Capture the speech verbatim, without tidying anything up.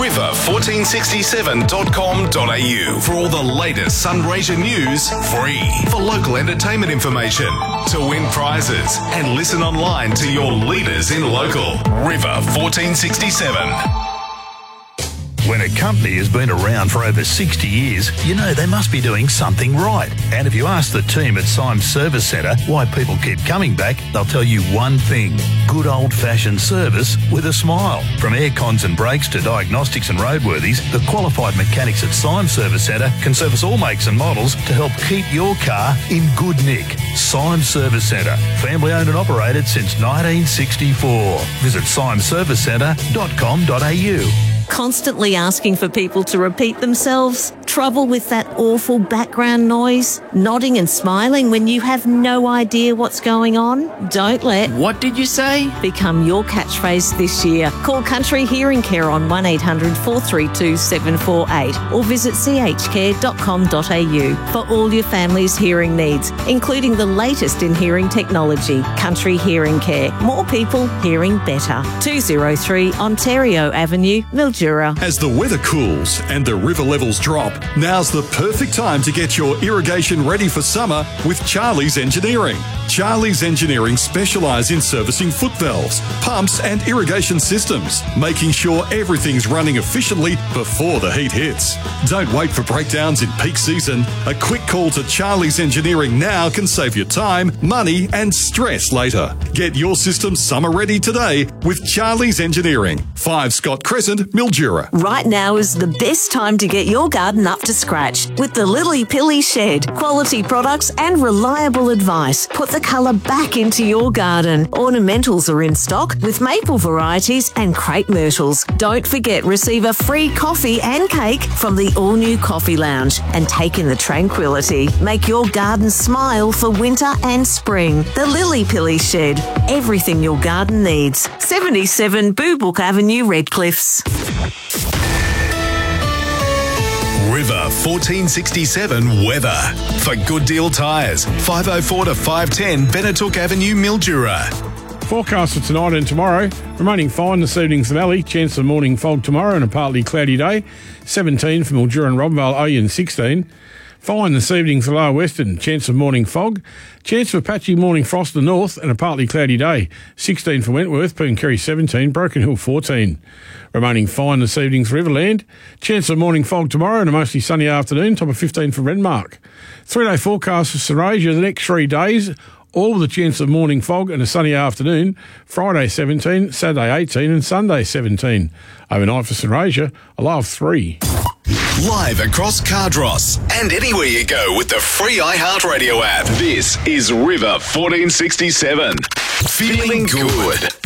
river fourteen sixty-seven dot com dot a u for all the latest Sunraysia news, free. For local entertainment information, to win prizes, and listen online to your leaders in local. River fourteen sixty-seven. When a company has been around for over sixty years, you know they must be doing something right. And if you ask the team at Symes Service Centre why people keep coming back, they'll tell you one thing: good old-fashioned service with a smile. From air cons and brakes to diagnostics and roadworthies, the qualified mechanics at Symes Service Centre can service all makes and models to help keep your car in good nick. Symes Service Centre, family owned and operated since nineteen sixty-four. Visit symes service centre dot com dot a u. Constantly asking for people to repeat themselves? Trouble with that awful background noise? Nodding and smiling when you have no idea what's going on? Don't let What did you say? become your catchphrase this year. Call Country Hearing Care on one eight hundred four three two seven four eight or visit c h care dot com dot a u for all your family's hearing needs, including the latest in hearing technology. Country Hearing Care. More people hearing better. two oh three Ontario Avenue, Mildura. As the weather cools and the river levels drop, now's the perfect time to get your irrigation ready for summer with Charlie's Engineering. Charlie's Engineering specialise in servicing foot valves, pumps and irrigation systems, making sure everything's running efficiently before the heat hits. Don't wait for breakdowns in peak season. A quick call to Charlie's Engineering now can save you time, money and stress later. Get your system summer ready today with Charlie's Engineering. five Scott Crescent, Mildura. Right now is the best time to get your garden up to scratch with the Lily Pilly Shed. Quality products and reliable advice. Put the colour back into your garden. Ornamentals are in stock with maple varieties and crepe myrtles. Don't forget, receive a free coffee and cake from the all-new Coffee Lounge and take in the tranquility. Make your garden smile for winter and spring. The Lily Pilly Shed. Everything your garden needs. seventy-seven Boobook Avenue, Redcliffs. River fourteen sixty-seven weather. For Good Deal Tyres, five oh four to five ten Benetook Avenue, Mildura. Forecast for tonight and tomorrow. Remaining fine this evening for Valley. Chance of morning fog tomorrow and a partly cloudy day. seventeen for Mildura and Robbenvale, Oyen sixteen. Fine this evening for Lower Western. Chance of morning fog. Chance of patchy morning frost to the north and a partly cloudy day. sixteen for Wentworth, Pooncarry seventeen, Broken Hill fourteen. Remaining fine this evening for Riverland. Chance of morning fog tomorrow and a mostly sunny afternoon. Top of fifteen for Renmark. Three-day forecast for Serasia the next three days. All with a chance of morning fog and a sunny afternoon. Friday seventeen, Saturday eighteen and Sunday seventeen. Overnight for Serasia, a low of three. Live across Cardross and anywhere you go with the free iHeartRadio app. This is River fourteen sixty-seven. Feeling good.